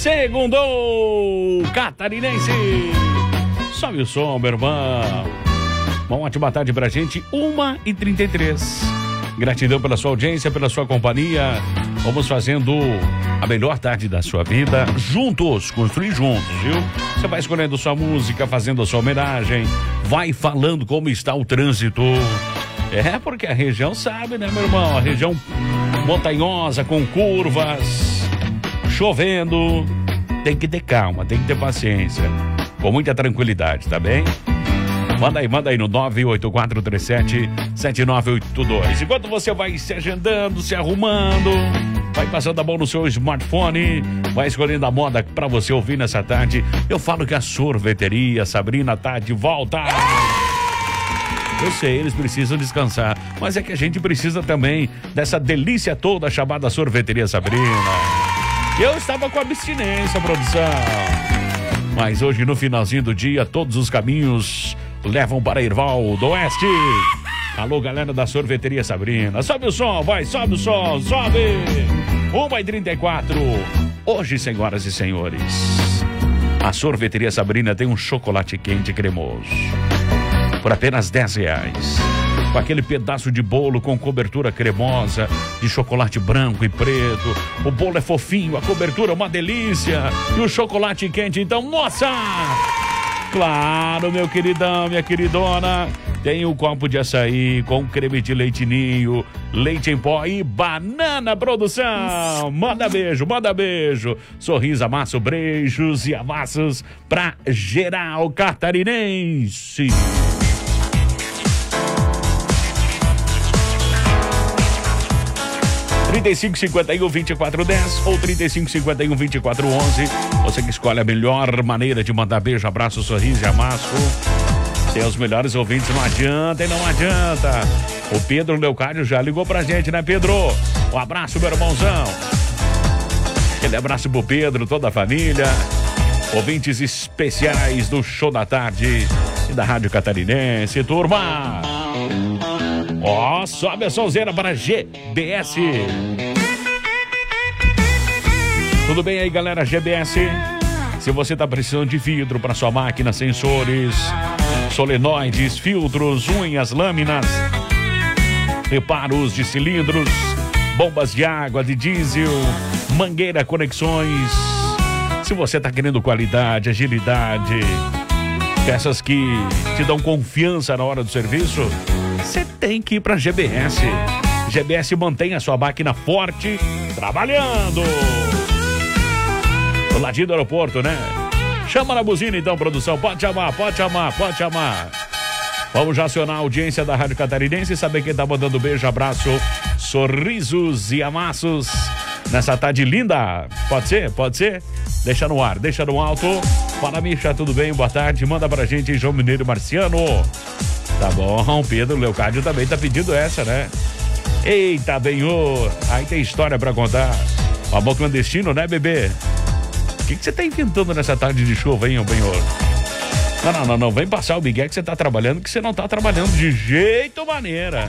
Segundou, catarinense. Sobe o som, meu irmão. Uma ótima tarde pra gente, 1h33. Gratidão pela sua audiência, pela sua companhia. Vamos fazendo a melhor tarde da sua vida juntos, construir juntos, viu? Você vai escolhendo sua música, fazendo a sua homenagem, vai falando como está o trânsito. É, porque a região sabe, né, meu irmão? A região montanhosa, com curvas, chovendo. Tem que ter calma, tem que ter paciência, com muita tranquilidade, tá bem? Manda aí no 98437-7982. Enquanto você vai se agendando, se arrumando, vai passando a mão no seu smartphone, vai escolhendo a moda pra você ouvir nessa tarde. Eu falo que a Sorveteria Sabrina tá de volta. Eu sei, eles precisam descansar, mas é que a gente precisa também dessa delícia toda chamada Sorveteria Sabrina. Eu estava com abstinência, produção. Mas hoje, no finalzinho do dia, todos os caminhos levam para Irval do Oeste. Alô, galera da Sorveteria Sabrina. Sobe o som, vai, sobe o som, sobe. 1h34. Hoje, senhoras e senhores, a Sorveteria Sabrina tem um chocolate quente cremoso por apenas R$10. Com aquele pedaço de bolo com cobertura cremosa de chocolate branco e preto. O bolo é fofinho, a cobertura é uma delícia. E o chocolate quente, então, nossa! Claro, meu queridão, minha queridona. Tem um copo de açaí com creme de leite ninho, leite em pó e banana, produção. Manda beijo, manda beijo. Sorriso, amasso, beijos e amassos pra geral catarinense. 3551-2410 ou 3551-2411. Você que escolhe a melhor maneira de mandar beijo, abraço, sorriso e amasso. Tem os melhores ouvintes, não adianta e não adianta. O Pedro Leocádio já ligou pra gente, né, Pedro? Um abraço, meu irmãozão. Aquele abraço pro Pedro, toda a família. Ouvintes especiais do Show da Tarde e da Rádio Catarinense, turma. Ó, sobe a sonzeira para GBS. Tudo bem aí, galera? GBS. Se você tá precisando de vidro para sua máquina, sensores, solenoides, filtros, unhas, lâminas, reparos de cilindros, bombas de água, de diesel, mangueira, conexões. Se você tá querendo qualidade, agilidade, peças que te dão confiança na hora do serviço, você tem que ir para GBS. GBS mantém a sua máquina forte, trabalhando. Do ladinho do aeroporto, né? Chama na buzina então, produção. Pode chamar, pode chamar, pode chamar. Vamos já acionar a audiência da Rádio Catarinense e saber quem tá mandando beijo, abraço, sorrisos e amassos nessa tarde linda. Pode ser? Pode ser? Deixa no ar, deixa no alto. Fala, Misha, tudo bem? Boa tarde. Manda pra gente, João Mineiro Marciano. Tá bom, Pedro Leocádio também tá pedindo essa, né? Eita, Benhor, aí tem história pra contar. O amor clandestino, né, bebê? O que você tá inventando nessa tarde de chuva, hein, Benhor? Não, vem passar o Miguel que você tá trabalhando, que você não tá trabalhando de jeito maneira.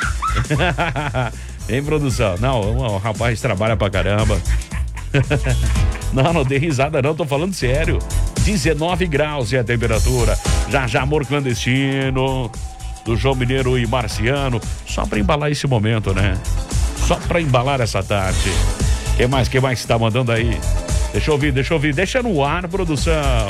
Hein, produção? Não, o rapaz trabalha pra caramba. Não dei risada não, tô falando sério. 19 graus é a temperatura. Já amor clandestino do João Mineiro e Marciano. Só pra embalar esse momento, né? Só pra embalar essa tarde. Quem mais tá mandando aí? Deixa eu ouvir. Deixa no ar, produção.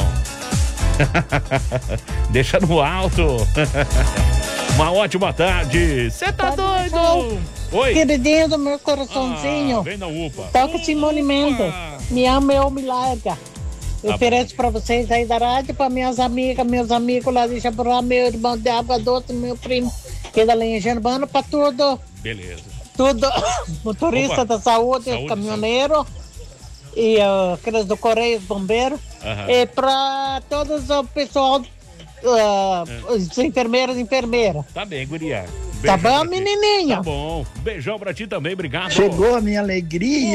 Deixa no alto. Uma ótima tarde. Você tá doido? Oi. Queridinho do meu coraçãozinho. Vem na UPA. Toca Simone Mendes. Me ama ou me larga. Eu ofereço pra vocês aí da rádio, pra minhas amigas, meus amigos lá de Jaburá, meu irmão de Água Doce, meu primo que é da Lenha Germano, pra tudo. Beleza. Tudo. Motorista da saúde, caminhoneiro. E aqueles do Correio, os bombeiros. E pra todos o pessoal, os enfermeiros e enfermeiras. Tá bem, guria. Tá bom, menininha? Tá bom. Beijão pra ti também, obrigado. Chegou a minha alegria.